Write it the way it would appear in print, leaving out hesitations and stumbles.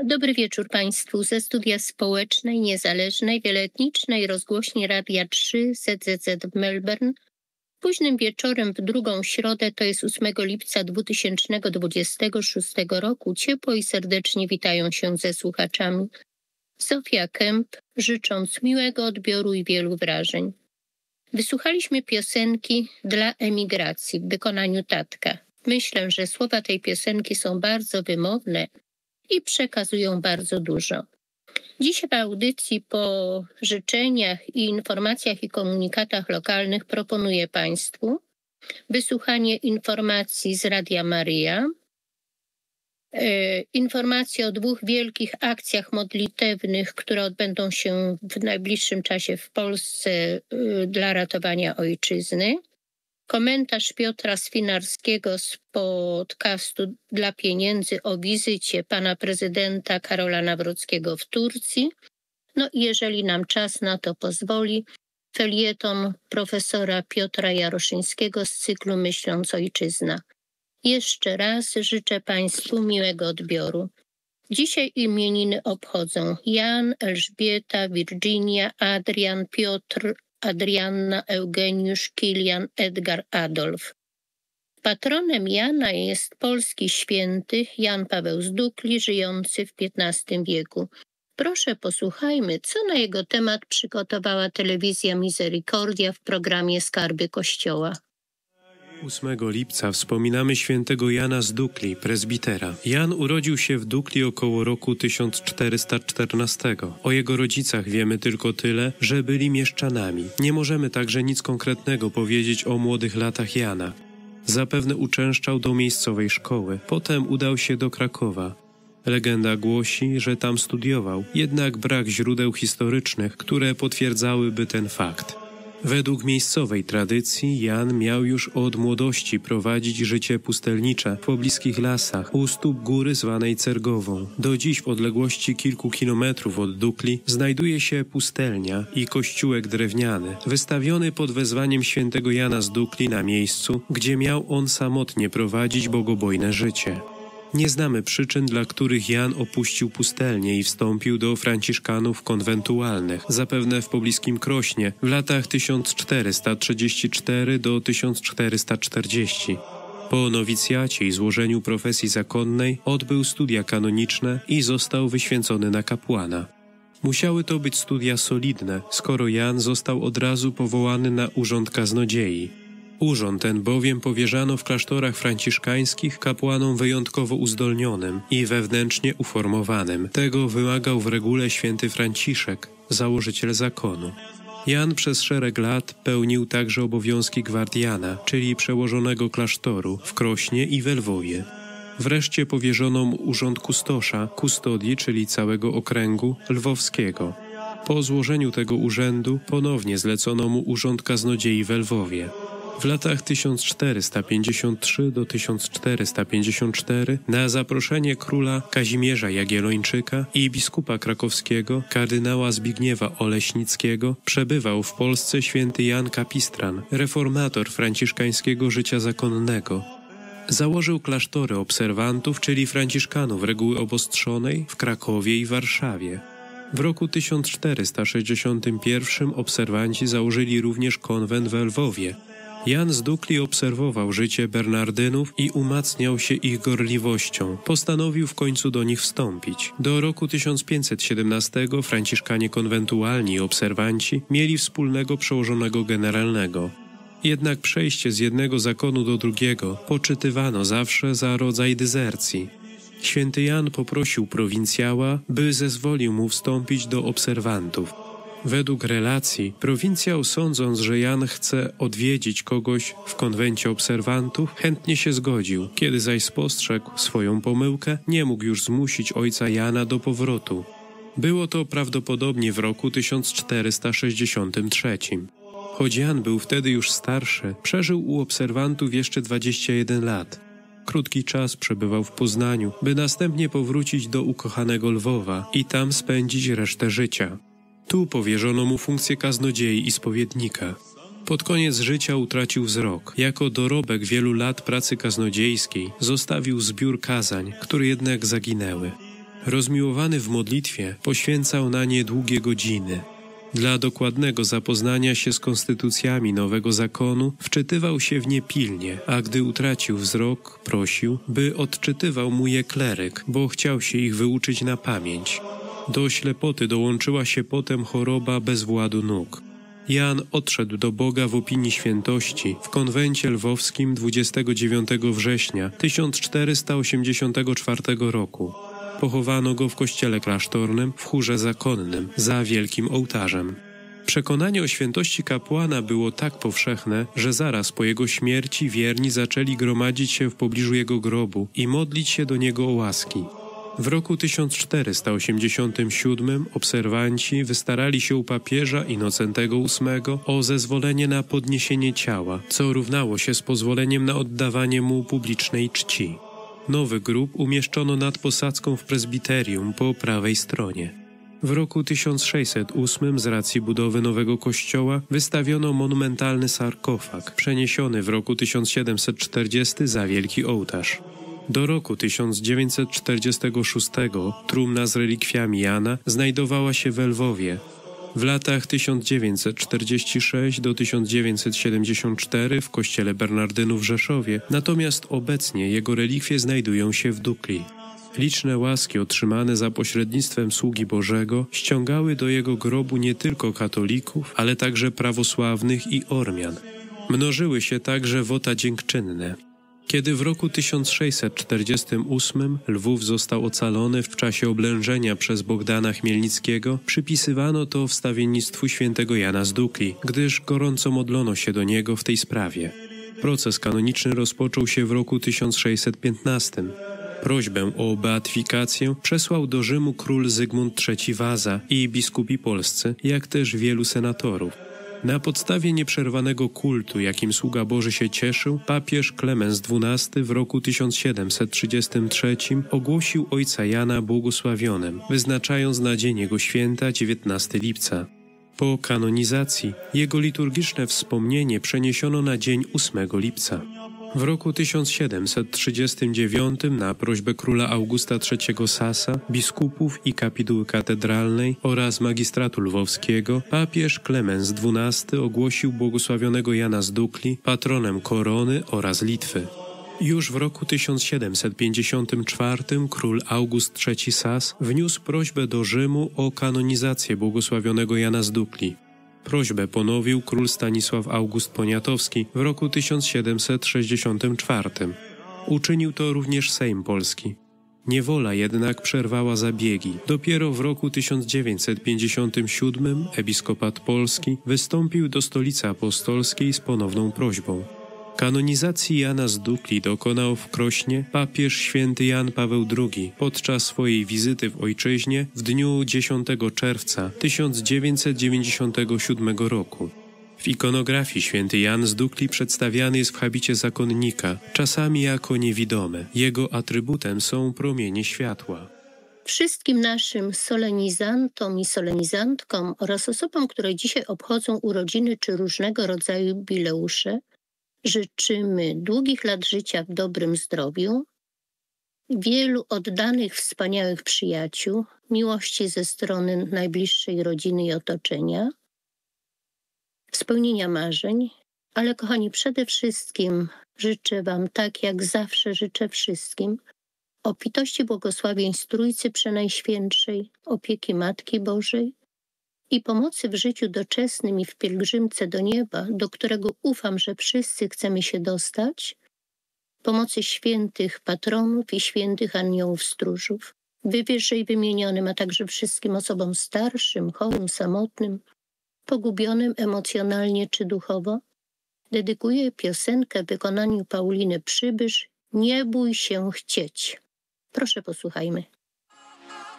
Dobry wieczór Państwu ze studia społecznej, niezależnej, wieloetnicznej rozgłośni Radia 3 ZZZ w Melbourne. Późnym wieczorem w drugą środę, to jest 8 lipca 2026 roku, ciepło i serdecznie witają się ze słuchaczami. Zofia Kemp, życząc miłego odbioru i wielu wrażeń. Wysłuchaliśmy piosenki Dla emigracji w wykonaniu Tatka. Myślę, że słowa tej piosenki są bardzo wymowne i przekazują bardzo dużo. Dziś w audycji po życzeniach i informacjach i komunikatach lokalnych proponuję Państwu wysłuchanie informacji z Radia Maryja, informacje o 2 wielkich akcjach modlitewnych, które odbędą się w najbliższym czasie w Polsce dla ratowania ojczyzny. Komentarz Piotra Swinarskiego z podcastu Dla pieniędzy o wizycie pana prezydenta Karola Nawrockiego w Turcji. No i jeżeli nam czas na to pozwoli, felieton profesora Piotra Jaroszyńskiego z cyklu Myśląc Ojczyzna. Jeszcze raz życzę Państwu miłego odbioru. Dzisiaj imieniny obchodzą Jan, Elżbieta, Virginia, Adrian, Piotr, Adrianna, Eugeniusz, Kilian, Edgar, Adolf. Patronem Jana jest polski święty Jan Paweł z Dukli, żyjący w XV wieku. Proszę posłuchajmy, co na jego temat przygotowała telewizja Misericordia w programie Skarby Kościoła. 8 lipca wspominamy świętego Jana z Dukli, prezbitera. Jan urodził się w Dukli około roku 1414. O jego rodzicach wiemy tylko tyle, że byli mieszczanami. Nie możemy także nic konkretnego powiedzieć o młodych latach Jana. Zapewne uczęszczał do miejscowej szkoły, potem udał się do Krakowa. Legenda głosi, że tam studiował, jednak brak źródeł historycznych, które potwierdzałyby ten fakt. Według miejscowej tradycji Jan miał już od młodości prowadzić życie pustelnicze w pobliskich lasach u stóp góry zwanej Cergową. Do dziś w odległości kilku kilometrów od Dukli znajduje się pustelnia i kościółek drewniany, wystawiony pod wezwaniem świętego Jana z Dukli na miejscu, gdzie miał on samotnie prowadzić bogobojne życie. Nie znamy przyczyn, dla których Jan opuścił pustelnię i wstąpił do franciszkanów konwentualnych, zapewne w pobliskim Krośnie, w latach 1434 do 1440. Po nowicjacie i złożeniu profesji zakonnej odbył studia kanoniczne i został wyświęcony na kapłana. Musiały to być studia solidne, skoro Jan został od razu powołany na urząd kaznodziei. Urząd ten bowiem powierzano w klasztorach franciszkańskich kapłanom wyjątkowo uzdolnionym i wewnętrznie uformowanym. Tego wymagał w regule święty Franciszek, założyciel zakonu. Jan przez szereg lat pełnił także obowiązki gwardiana, czyli przełożonego klasztoru w Krośnie i we Lwowie. Wreszcie powierzono mu urząd kustosza, kustodii, czyli całego okręgu lwowskiego. Po złożeniu tego urzędu ponownie zlecono mu urząd kaznodziei we Lwowie. W latach 1453 do 1454 na zaproszenie króla Kazimierza Jagiellończyka i biskupa krakowskiego kardynała Zbigniewa Oleśnickiego przebywał w Polsce święty Jan Kapistran, reformator franciszkańskiego życia zakonnego. Założył klasztory obserwantów, czyli franciszkanów reguły obostrzonej w Krakowie i Warszawie. W roku 1461 obserwanci założyli również konwent we Lwowie. Jan z Dukli obserwował życie Bernardynów i umacniał się ich gorliwością. Postanowił w końcu do nich wstąpić. Do roku 1517 franciszkanie konwentualni i obserwanci mieli wspólnego przełożonego generalnego. Jednak przejście z jednego zakonu do drugiego poczytywano zawsze za rodzaj dezercji. Święty Jan poprosił prowincjała, by zezwolił mu wstąpić do obserwantów. Według relacji, prowincjał, sądząc, że Jan chce odwiedzić kogoś w konwencie obserwantów, chętnie się zgodził. Kiedy zaś spostrzegł swoją pomyłkę, nie mógł już zmusić ojca Jana do powrotu. Było to prawdopodobnie w roku 1463. Choć Jan był wtedy już starszy, przeżył u obserwantów jeszcze 21 lat. Krótki czas przebywał w Poznaniu, by następnie powrócić do ukochanego Lwowa i tam spędzić resztę życia. Tu powierzono mu funkcję kaznodziei i spowiednika. Pod koniec życia utracił wzrok. Jako dorobek wielu lat pracy kaznodziejskiej zostawił zbiór kazań, które jednak zaginęły. Rozmiłowany w modlitwie poświęcał na nie długie godziny. Dla dokładnego zapoznania się z konstytucjami nowego zakonu wczytywał się w nie pilnie, a gdy utracił wzrok, prosił, by odczytywał mu je kleryk, bo chciał się ich wyuczyć na pamięć. Do ślepoty dołączyła się potem choroba bezwładu nóg. Jan odszedł do Boga w opinii świętości w konwencie lwowskim 29 września 1484 roku. Pochowano go w kościele klasztornym w chórze zakonnym za wielkim ołtarzem. Przekonanie o świętości kapłana było tak powszechne, że zaraz po jego śmierci wierni zaczęli gromadzić się w pobliżu jego grobu i modlić się do niego o łaski. W roku 1487 obserwanci wystarali się u papieża Innocentego VIII o zezwolenie na podniesienie ciała, co równało się z pozwoleniem na oddawanie mu publicznej czci. Nowy grób umieszczono nad posadzką w prezbiterium po prawej stronie. W roku 1608 z racji budowy nowego kościoła wystawiono monumentalny sarkofag, przeniesiony w roku 1740 za wielki ołtarz. Do roku 1946 trumna z relikwiami Jana znajdowała się we Lwowie. W latach 1946 do 1974 w kościele Bernardynów w Rzeszowie, natomiast obecnie jego relikwie znajdują się w Dukli. Liczne łaski otrzymane za pośrednictwem sługi Bożego ściągały do jego grobu nie tylko katolików, ale także prawosławnych i Ormian. Mnożyły się także wota dziękczynne. Kiedy w roku 1648 Lwów został ocalony w czasie oblężenia przez Bogdana Chmielnickiego, przypisywano to wstawiennictwu świętego Jana z Dukli, gdyż gorąco modlono się do niego w tej sprawie. Proces kanoniczny rozpoczął się w roku 1615. Prośbę o beatyfikację przesłał do Rzymu król Zygmunt III Waza i biskupi polscy, jak też wielu senatorów. Na podstawie nieprzerwanego kultu, jakim sługa Boży się cieszył, papież Klemens XII w roku 1733 ogłosił ojca Jana błogosławionym, wyznaczając na dzień jego święta 19 lipca. Po kanonizacji jego liturgiczne wspomnienie przeniesiono na dzień 8 lipca. W roku 1739 na prośbę króla Augusta III Sasa, biskupów i kapituły katedralnej oraz magistratu lwowskiego papież Klemens XII ogłosił błogosławionego Jana z Dukli patronem Korony oraz Litwy. Już w roku 1754 król August III Sas wniósł prośbę do Rzymu o kanonizację błogosławionego Jana z Dukli. Prośbę ponowił król Stanisław August Poniatowski w roku 1764. Uczynił to również Sejm Polski. Niewola jednak przerwała zabiegi. Dopiero w roku 1957 episkopat polski wystąpił do Stolicy Apostolskiej z ponowną prośbą. Kanonizacji Jana z Dukli dokonał w Krośnie papież święty Jan Paweł II podczas swojej wizyty w ojczyźnie w dniu 10 czerwca 1997 roku. W ikonografii święty Jan z Dukli przedstawiany jest w habicie zakonnika, czasami jako niewidomy. Jego atrybutem są promienie światła. Wszystkim naszym solenizantom i solenizantkom oraz osobom, które dzisiaj obchodzą urodziny czy różnego rodzaju jubileusze, życzymy długich lat życia w dobrym zdrowiu, wielu oddanych, wspaniałych przyjaciół, miłości ze strony najbliższej rodziny i otoczenia, spełnienia marzeń, ale kochani, przede wszystkim życzę Wam, tak jak zawsze życzę wszystkim, obfitości błogosławieństw Trójcy Przenajświętszej, opieki Matki Bożej i pomocy w życiu doczesnym i w pielgrzymce do nieba, do którego ufam, że wszyscy chcemy się dostać, pomocy świętych patronów i świętych aniołów stróżów, wywyżej wymienionym, a także wszystkim osobom starszym, chorym, samotnym, pogubionym emocjonalnie czy duchowo, dedykuję piosenkę w wykonaniu Pauliny Przybysz „Nie bój się chcieć”. Proszę, posłuchajmy.